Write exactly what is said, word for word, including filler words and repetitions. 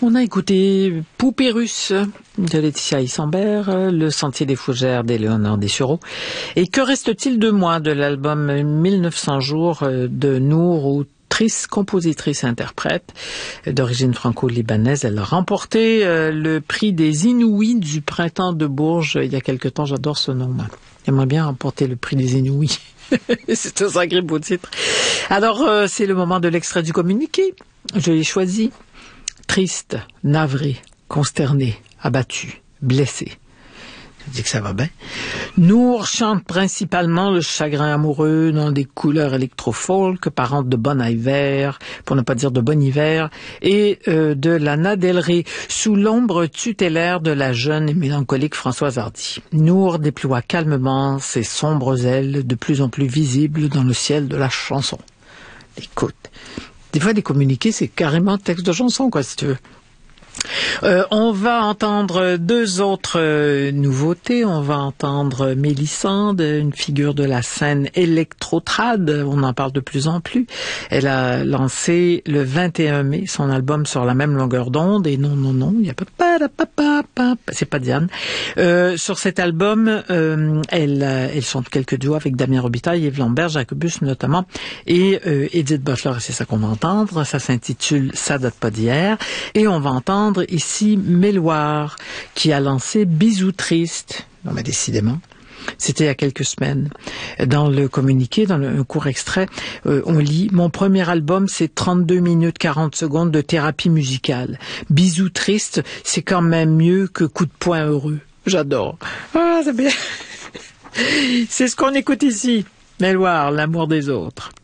On a écouté Poupée russe de Laetitia Isambert, Le sentier des fougères d'Éléonore Dessureau et Que reste-t-il de moi de l'album mille neuf cents jours de Nour, autrice, compositrice, interprète d'origine franco-libanaise. Elle a remporté euh, le prix des Inouïs du printemps de Bourges il y a quelque temps. J'adore ce nom. J'aimerais bien remporter le prix des Inouïs. C'est un sacré beau titre. Alors, euh, c'est le moment de l'extrait du communiqué. Je l'ai choisi. Triste, navré, consterné, abattu, blessé. Je dis que ça va bien. Nour chante principalement le chagrin amoureux dans des couleurs électro-folk, parentes de Bon Iver, pour ne pas dire de Bon Hiver, et euh, de Lana Del Rey, sous l'ombre tutélaire de la jeune et mélancolique Françoise Hardy. Nour déploie calmement ses sombres ailes, de plus en plus visibles dans le ciel de la chanson. Écoute, des fois des communiqués, c'est carrément texte de chanson, quoi, si tu veux. Euh, on va entendre deux autres euh, nouveautés. On va entendre Mélissande, une figure de la scène électro-trad. On en parle de plus en plus. Elle a lancé le vingt et un mai son album Sur la même longueur d'onde. Et non, non, non, il y a pas... C'est pas Diane. Euh, sur cet album, euh, elle, elle chante quelques duos avec Damien Robitaille, Yves Lambert, Jacobus notamment, et euh, Edith Butler. C'est ça qu'on va entendre. Ça s'intitule Ça date pas d'hier. Et on va entendre ici Méloire, qui a lancé Bisous triste. Non, mais décidément. C'était il y a quelques semaines. Dans le communiqué, dans le un court extrait, euh, on lit « Mon premier album, c'est trente-deux minutes quarante secondes de thérapie musicale. Bisous triste, c'est quand même mieux que coup de poing heureux. » J'adore. Ah, c'est bien. C'est ce qu'on écoute ici. Méloire, l'amour des autres.